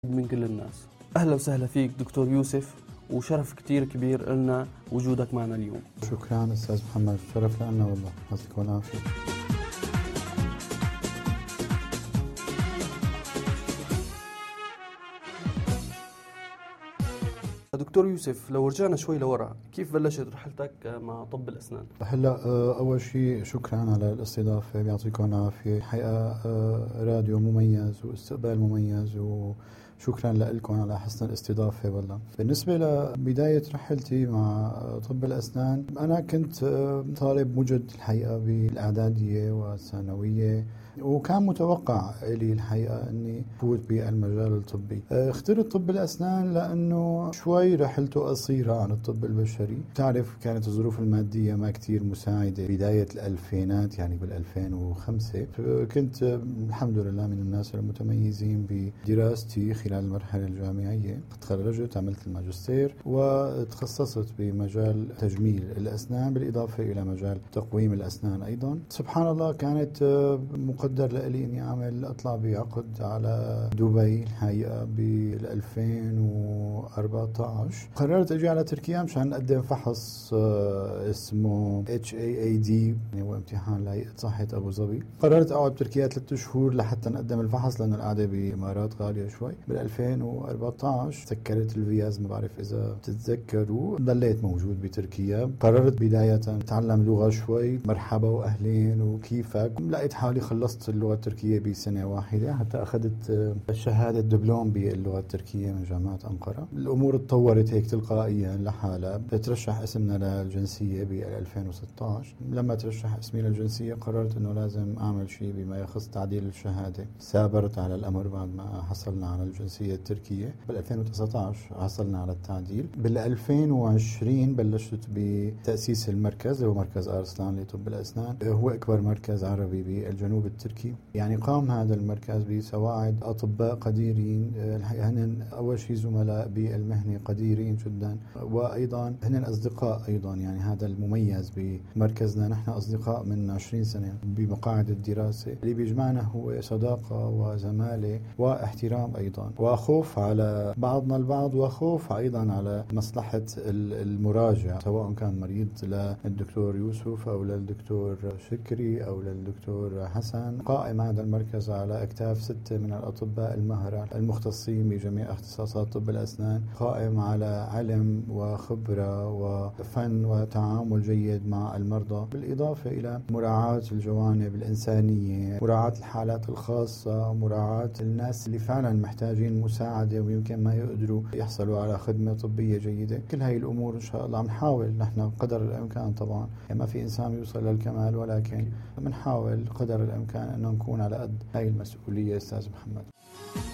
من كل الناس. أهلا وسهلا فيك دكتور يوسف، وشرف كتير كبير لنا وجودك معنا اليوم. شكرا أستاذ محمد، شرف لنا والله. يعطيك العافية. دكتور يوسف، لو رجعنا شوي لورا، كيف بلشت رحلتك مع طب الأسنان؟ هلا أول شيء شكرا على الاستضافة، يعطيكم العافية. حقيقة راديو مميز واستقبال مميز، وشكرا لكم على حسن الاستضافة والله. بالنسبة لبداية رحلتي مع طب الأسنان، أنا كنت طالب مجد الحقيقة بالإعدادية والثانوية، وكان متوقع لي الحقيقة أني فوت بالمجال الطبي. اخترت طب الأسنان لأنه شوي رحلته قصيرة عن الطب البشري. تعرف كانت الظروف المادية ما كتير مساعدة بداية الألفينات، يعني بال2005. كنت الحمد لله من الناس المتميزين بدراستي خلال المرحلة الجامعية. تخرجت، عملت الماجستير، وتخصصت بمجال تجميل الأسنان بالإضافة إلى مجال تقويم الأسنان أيضا. سبحان الله كانت مقدر لي اني اطلع بعقد على دبي الحقيقه بال2014. قررت اجي على تركيا مشان اقدم فحص اسمه HAAD، يعني هو امتحان لهيئه صحه ابو ظبي. قررت اقعد بتركيا 3 شهور لحتى نقدم الفحص، لانه القعده بامارات غاليه شوي. بال2014 سكرت الفيز، ما بعرف اذا بتتذكروا. ضليت موجود بتركيا. قررت بدايه اتعلم لغه شوي، مرحبا واهلين وكيفك. لقيت حالي خلصت اللغة التركية بسنة واحدة، حتى أخذت شهادة دبلوم باللغة التركية من جامعة أنقرة. الأمور تطورت هيك تلقائيا لحالها. ترشح اسمنا للجنسية بال2016. لما ترشح اسمي للجنسية قررت أنه لازم أعمل شيء بما يخص تعديل الشهادة. سابرت على الأمر بعد ما حصلنا على الجنسية التركية. بال2019 حصلنا على التعديل. بال2020 بلشت بتأسيس المركز، هو مركز أرسلان لطب الأسنان. هو أكبر مركز عربي بالجنوب التركي. يعني قام هذا المركز بسواعد أطباء قديرين. هن أول شيء زملاء بالمهنة قديرين جدا، وأيضا هن أصدقاء أيضا. يعني هذا المميز بمركزنا، نحن أصدقاء من 20 سنة بمقاعد الدراسة. اللي بيجمعنا هو صداقة وزمالة واحترام أيضا، وخوف على بعضنا البعض، وخوف أيضا على مصلحة المراجع، سواء كان مريض للدكتور يوسف أو للدكتور شكري أو للدكتور حسن. قائم هذا المركز على أكتاف 6 من الأطباء المهرة المختصين بجميع اختصاصات طب الأسنان. قائم على علم وخبرة وفن وتعامل جيد مع المرضى، بالإضافة إلى مراعاة الجوانب الإنسانية، مراعاة الحالات الخاصة، مراعاة الناس اللي فعلا محتاجين مساعدة ويمكن ما يقدروا يحصلوا على خدمة طبية جيدة. كل هاي الأمور إن شاء الله عم نحاول نحن قدر الإمكان. طبعا يعني ما في إنسان يوصل للكمال، ولكن بنحاول قدر الإمكان أن نكون على قد هاي المسؤولية أستاذ محمد.